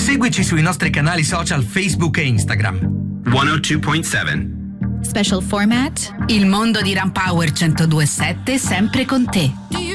Seguici sui nostri canali social Facebook e Instagram. 102.7 Special format. Il mondo di Rampower 102.7 sempre con te.